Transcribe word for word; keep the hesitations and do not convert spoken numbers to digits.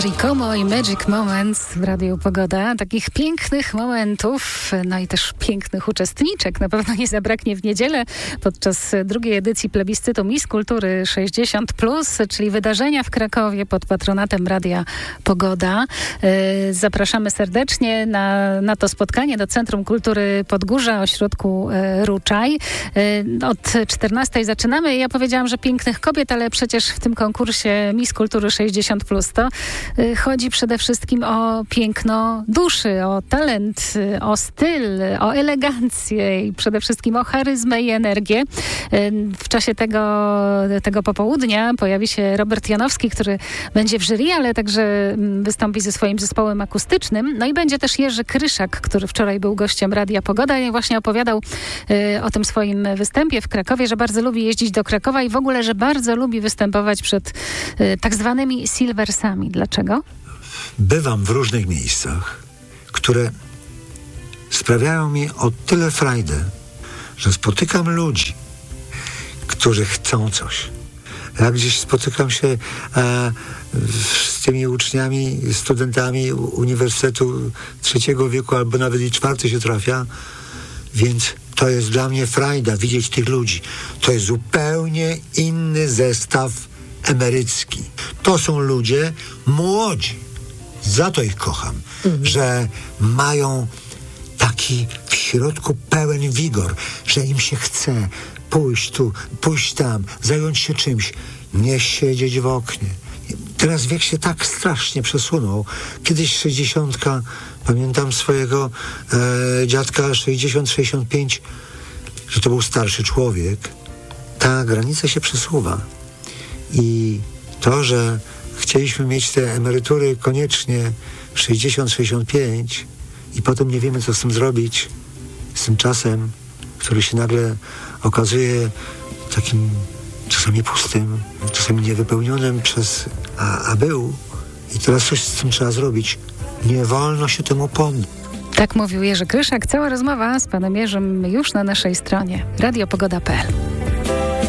Perry Como i Magic Moments w Radiu Pogoda. Takich pięknych momentów, no i też pięknych uczestniczek na pewno nie zabraknie w niedzielę podczas drugiej edycji plebiscytu Miss Kultury sześćdziesiąt plus, czyli wydarzenia w Krakowie pod patronatem Radia Pogoda. Zapraszamy serdecznie na, na to spotkanie do Centrum Kultury Podgórza, ośrodku Ruczaj. Od czternastej zaczynamy. Ja powiedziałam, że pięknych kobiet, ale przecież w tym konkursie Miss Kultury sześćdziesiąt plus to chodzi przede wszystkim o piękno duszy, o talent, o styl, o elegancję i przede wszystkim o charyzmę i energię. W czasie tego, tego popołudnia pojawi się Robert Janowski, który będzie w jury, ale także wystąpi ze swoim zespołem akustycznym. No i będzie też Jerzy Kryszak, który wczoraj był gościem Radia Pogoda i właśnie opowiadał o tym swoim występie w Krakowie, że bardzo lubi jeździć do Krakowa i w ogóle, że bardzo lubi występować przed tak zwanymi silversami. Dlaczego? Bywam w różnych miejscach, które sprawiają mi o tyle frajdę, że spotykam ludzi, którzy chcą coś. Ja gdzieś spotykam się e, z tymi uczniami, studentami Uniwersytetu Trzeciego Wieku, albo nawet i czwarty się trafia, więc to jest dla mnie frajda widzieć tych ludzi. To jest zupełnie inny zestaw emerycki. To są ludzie młodzi. Za to ich kocham, mhm. że mają taki w środku pełen wigor, że im się chce pójść tu, pójść tam, zająć się czymś, nie siedzieć w oknie. Teraz wiek się tak strasznie przesunął. Kiedyś sześćdziesiątka, pamiętam swojego e, dziadka sześćdziesiąt sześćdziesiąt pięć, że to był starszy człowiek. Ta granica się przesuwa. I to, że chcieliśmy mieć te emerytury koniecznie sześćdziesiąt sześćdziesiąt pięć i potem nie wiemy, co z tym zrobić, z tym czasem, który się nagle okazuje takim czasami pustym, czasami niewypełnionym przez a, a był. I teraz coś z tym trzeba zrobić. Nie wolno się temu poddać. Tak mówił Jerzy Kryszak. Cała rozmowa z panem Jerzym już na naszej stronie radio pogoda kropka p l.